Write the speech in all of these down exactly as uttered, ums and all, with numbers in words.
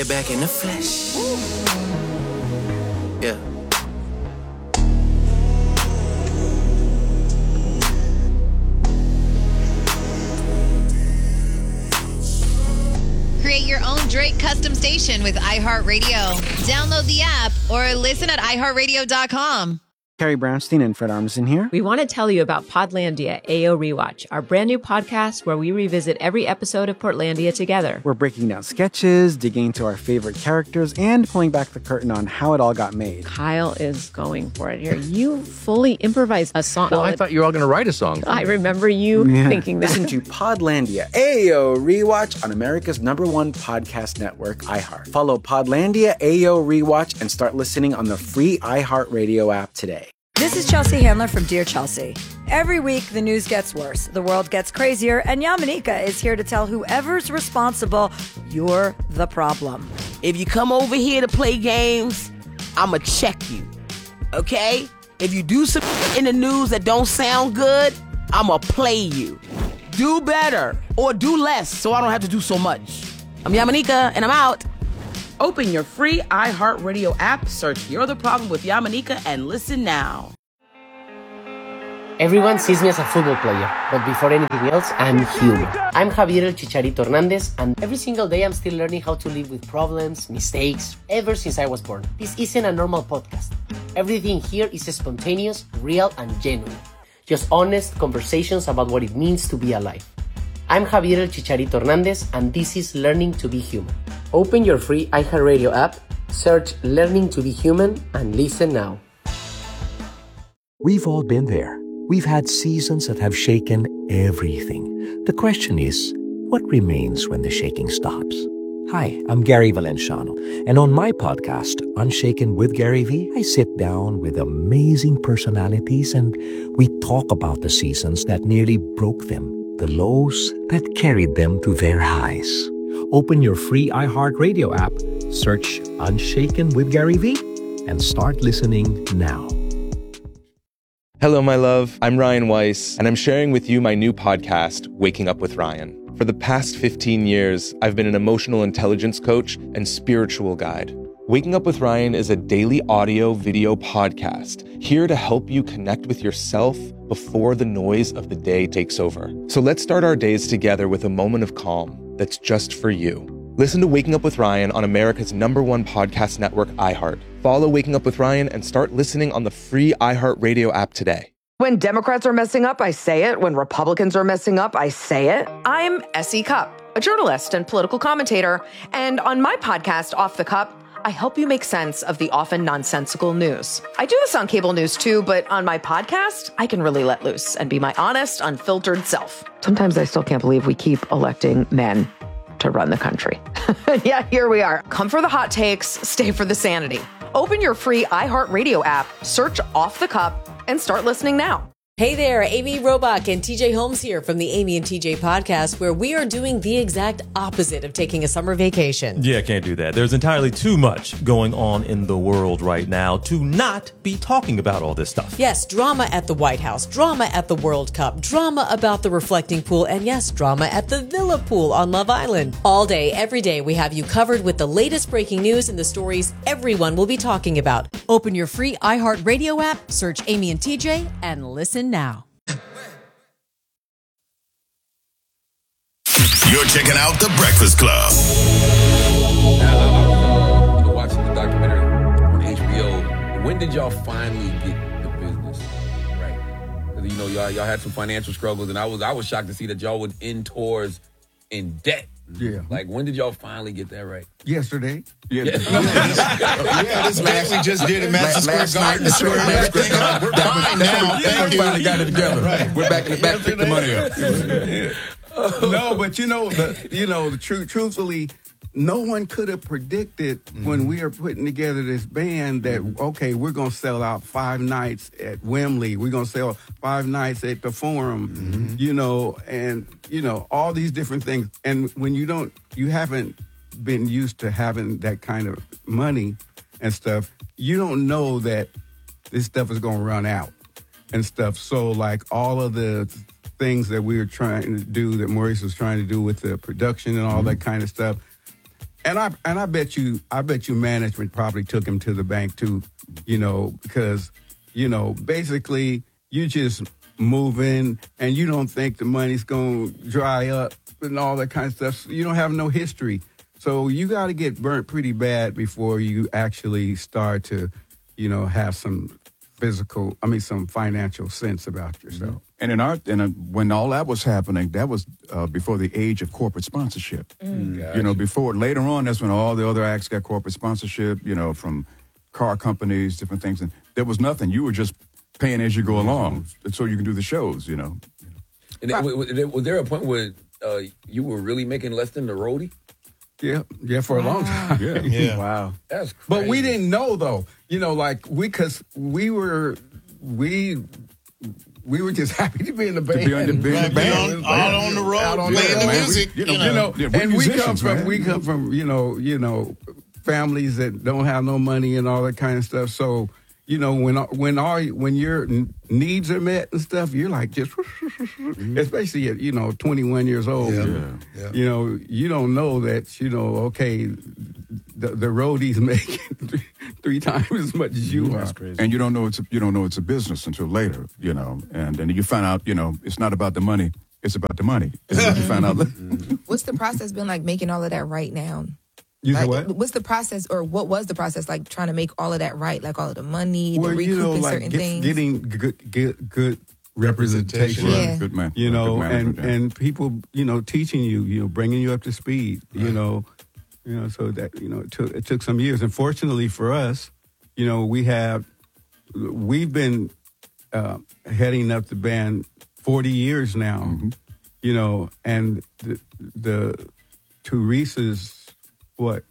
Back in the flesh. Yeah. Create your own Drake custom station with iHeartRadio. Download the app or listen at i heart radio dot com. Carrie Brownstein and Fred Armisen here. We want to tell you about Podlandia A O Rewatch, our brand new podcast where we revisit every episode of Portlandia together. We're breaking down sketches, digging into our favorite characters, and pulling back the curtain on how it all got made. Kyle is going for it here. You fully improvised a song. Well, I thought you were all going to write a song. I remember you yeah. thinking that. Listen to Podlandia A O Rewatch on America's number one podcast network, iHeart. Follow Podlandia A O Rewatch and start listening on the free iHeartRadio app today. This is Chelsea Handler from Dear Chelsea. Every week, the news gets worse, the world gets crazier, and Yamanika is here to tell whoever's responsible, you're the problem. If you come over here to play games, I'ma check you, okay? If you do some in the news that don't sound good, I'ma play you. Do better or do less so I don't have to do so much. I'm Yamanika, and I'm out. Open your free iHeartRadio app, search You're the Problem with Yamanika, and listen now. Everyone sees me as a football player, but before anything else, I'm human. I'm Javier El Chicharito Hernandez, and every single day I'm still learning how to live with problems, mistakes, ever since I was born. This isn't a normal podcast. Everything here is spontaneous, real, and genuine. Just honest conversations about what it means to be alive. I'm Javier El Chicharito Hernandez, and this is Learning to be Human. Open your free iHeartRadio app, search Learning to be Human, and listen now. We've all been there. We've had seasons that have shaken everything. The question is, what remains when the shaking stops? Hi, I'm Gary Valenciano, and on my podcast, Unshaken with Gary V, I sit down with amazing personalities and we talk about the seasons that nearly broke them, the lows that carried them to their highs. Open your free iHeartRadio app, search Unshaken with Gary V, and start listening now. Hello, my love. I'm Ryan Weiss, and I'm sharing with you my new podcast, Waking Up with Ryan. For the past fifteen years, I've been an emotional intelligence coach and spiritual guide. Waking Up with Ryan is a daily audio video podcast here to help you connect with yourself before the noise of the day takes over. So let's start our days together with a moment of calm that's just for you. Listen to Waking Up with Ryan on America's number one podcast network, iHeart. Follow Waking Up with Ryan and start listening on the free iHeartRadio app today. When Democrats are messing up, I say it. When Republicans are messing up, I say it. I'm S E. Cupp, a journalist and political commentator. And on my podcast, Off the Cup, I help you make sense of the often nonsensical news. I do this on cable news too, but on my podcast, I can really let loose and be my honest, unfiltered self. Sometimes I still can't believe we keep electing men to run the country. Yeah, here we are. Come for the hot takes, stay for the sanity. Open your free iHeartRadio app, search Off the Cup, and start listening now. Hey there, Amy Robach and T J Holmes here from the Amy and T J podcast, where we are doing the exact opposite of taking a summer vacation. Yeah, can't do that. There's entirely too much going on in the world right now to not be talking about all this stuff. Yes, drama at the White House, drama at the World Cup, drama about the reflecting pool, and yes, drama at the Villa pool on Love Island. All day, every day, we have you covered with the latest breaking news and the stories everyone will be talking about. Open your free iHeartRadio app, search Amy and T J, and listen now. You're checking out The Breakfast Club. I was watching the documentary on H B O. When did y'all finally get the business right? 'Cause, you know, y'all y'all had some financial struggles, and I was I was shocked to see that y'all would end tours in debt. Yeah. Like, when did y'all finally get that right? Yesterday. Yeah, yeah this man actually just did it. Madison Square Garden. The square and everything. We're fine now. Thank you. We finally got it together. Right. We're back in the back. Pick the money up. No, but you know, the you know, the truth. Truthfully, no one could have predicted mm-hmm. when we are putting together this band that okay, we're gonna sell out five nights at Wembley. We're gonna sell five nights at the Forum. Mm-hmm. You know, and you know all these different things. And when you don't, you haven't been used to having that kind of money and stuff. You don't know that this stuff is gonna run out and stuff. So like all of the things that we were trying to do, that Maurice was trying to do with the production and all mm-hmm. that kind of stuff. And I and I bet you I bet you management probably took him to the bank too, you know, because, you know, basically you just move in and you don't think the money's going to dry up and all that kind of stuff. So you don't have no history. So you got to get burnt pretty bad before you actually start to, you know, have some physical, I mean, some financial sense about yourself. And in our, and uh, when all that was happening, that was uh, before the age of corporate sponsorship. Mm. Gotcha. You know, before, later on, that's when all the other acts got corporate sponsorship, you know, from car companies, different things. And there was nothing. You were just paying as you go along so you can do the shows, you know. And then, was, was there a point where uh, you were really making less than the roadie? Yeah, yeah, for a long time. Yeah, yeah. Wow. That's crazy. But we didn't know, though. You know, like, we, because we were, we... We were just happy to be in the band. To be on the, be in the band. On, all on the road, Out on playing the road. music. We, you you know, know, you know Yeah, and we come from man. we come from you know you know families that don't have no money and all that kind of stuff. So you know when when our when your needs are met and stuff, you're like just especially at you know twenty-one years old. Yeah. You, Yeah. you know you don't know that you know okay the, the roadies make three, three times as much as you are. And you don't know it's a, you don't know it's a business until later, you know. And then you find out, you know, it's not about the money; it's about the money. And then you find out. What's the process been like making all of that right now? You like, said what? What's the process, or what was the process like trying to make all of that right? Like all of the money, Well, the recouping you know, like certain get, things. getting good, good, good representation. Yeah. Good man. You know, Good and management, yeah. and people, you know, teaching you, you know, bringing you up to speed. You know, you know, so that you know, it took it took some years. And fortunately for us, you know, we have we've been uh, heading up the band forty years now. Mm-hmm. You know, and the the Teresa's what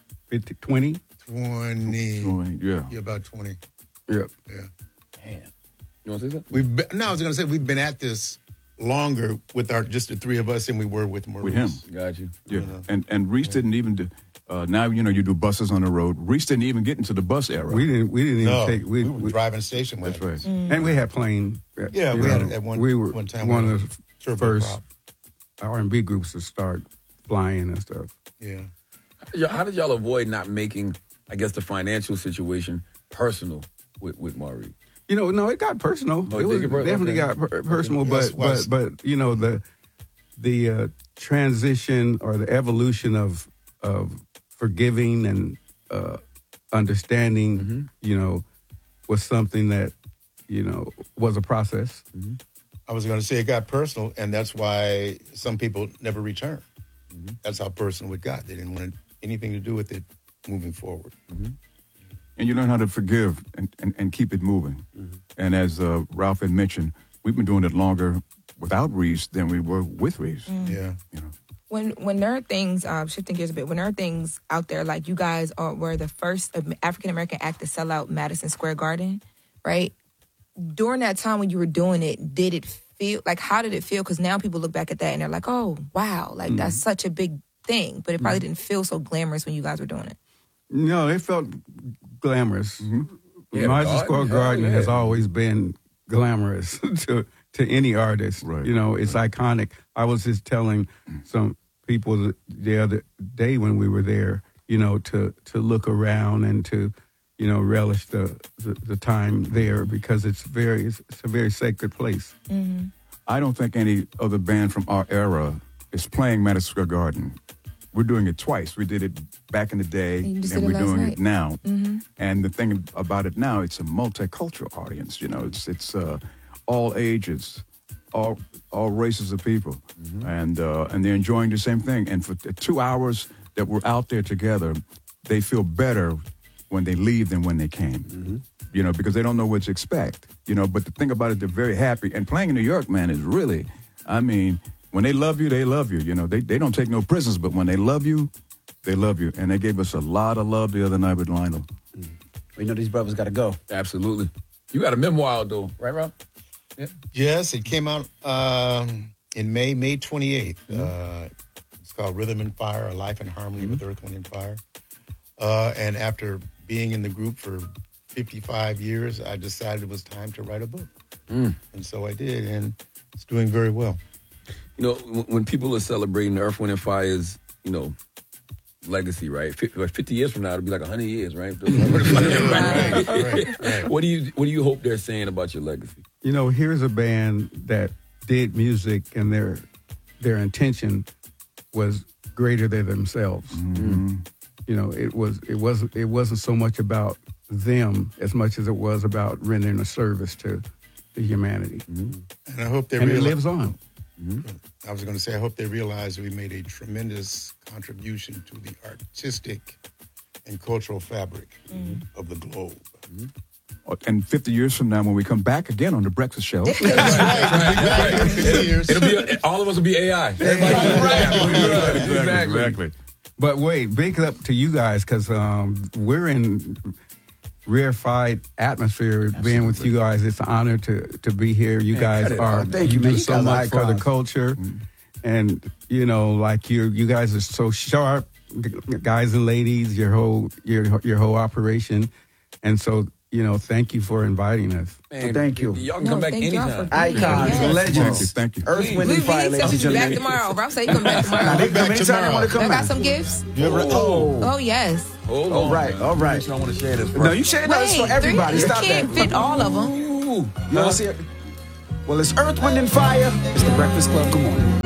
twenty. twenty. twenty, yeah. Yeah, about twenty. Yep. Yeah. Damn. You want to say something? We've been, no, I was going to say we've been at this longer with our just the three of us than we were with Maurice. With him. Got you. Yeah. And and Reese didn't even do. Uh, now you know you do buses on the road. Reese didn't even get into the bus era. We didn't. We didn't even No, take. we, were driving station That's wagons. right. And we had plane. uh, Yeah, you we had know, it at one- We were one time one we of had the turbo first prop. R and B groups to start flying and stuff. Yeah. Y'all- How did y'all avoid not making, I guess, the financial situation personal with, with Maurice? You know, no, it got personal. Oh, it it was did get per- definitely okay. got per- personal, Yes, but was. but but you know the the uh, transition or the evolution of of forgiving and uh, understanding, Mm-hmm. you know, was something that you know was a process. Mm-hmm. I was going to say it got personal, and that's why some people never returned. Mm-hmm. That's how personal it got. They didn't want anything to do with it moving forward. And you learn how to forgive and, and, and keep it moving. Mm-hmm. And as uh, Ralph had mentioned, we've been doing it longer without Reese than we were with Reese. Yeah. You know. When when there are things, um, shifting gears a bit, when there are things out there like you guys are were the first African American act to sell out Madison Square Garden, right? During that time when you were doing it, did it feel like how did it feel? Because now people look back at that and they're like, oh wow, like that's such a big thing, but it probably didn't feel so glamorous when you guys were doing it. No, it felt glamorous. Yeah, Madison garden, Square hell Garden yeah. has always been glamorous to to any artist. Right, You know, it's iconic. I was just telling some people the- the other day when we were there, you know, to to look around and to, you know, relish the the, the time there because it's very it's, it's a very sacred place. Mm-hmm. I don't think any other band from our era is playing Madison Square Garden. We're doing it twice. We did it back in the day, And you just and did it we're last doing night. it now. Mm-hmm. And the thing about it now, it's a multicultural audience. You know, it's it's uh, all ages, all all races of people, and uh, and they're enjoying the same thing. And for the two hours that we're out there together, they feel better when they leave than when they came. You know, because they don't know what to expect. You know, but the thing about it, they're very happy. And playing in New York, man, is really, I mean, when they love you, they love you. You know, they they don't take no prisoners, but when they love you, they love you. And they gave us a lot of love the other night with Lionel. We know these brothers got to go. Absolutely. You got a memoir out, though, right, Rob? Yeah. Yes, it came out um, in May, May twenty-eighth. Uh, it's called Rhythm and Fire, A Life in Harmony with Earth, Wind, and Fire. Uh, and after being in the group for fifty-five years, I decided it was time to write a book. Mm. And so I did, and it's doing very well. You know, w- when people are celebrating Earth, Wind, and Fire's, you know, legacy, right? fifty years from now, it'll be like one hundred years, right? right, right, right. What do you What do you hope they're saying about your legacy? You know, here's a band that did music, and their their intention was greater than themselves. Mm-hmm. You know, it was it wasn't it wasn't so much about them as much as it was about rendering a service to the humanity. Mm-hmm. And I hope they and reali- it lives on. Mm-hmm. I was going to say, I hope they realize we made a tremendous contribution to the artistic and cultural fabric mm-hmm. of the globe. Mm-hmm. And fifty years from now, when we come back again on The Breakfast Show. That's right, right, right. fifty years. It'll be a, all of us will be A I. Everybody right. Exactly. exactly. But wait, big up to you guys, because um, we're in rarefied atmosphere. Absolutely. Being with you guys, it's an honor to to be here. You guys Man, are Thank you you, do so much for the us. culture, Mm. and you know, like you you guys are so sharp, guys and ladies. Your whole your your whole operation, and so. You know, thank you for inviting us. Man, well, thank you. Y'all can no, come back anytime. Icons, yes. legends. Thank you. Earth, Wind, and Fire, ladies and you back gentlemen. tomorrow. Rob say you come back tomorrow. Now, they come anytime they want to come I back. got some gifts. You ever, oh. Oh, yes. Hold all on, right, man. all right. I want to share this. No, you share this for everybody. Three, Stop you can't that. fit all of them. You want to see it? Well, it's Earth, Wind, and Fire. It's The Breakfast Club. Good morning.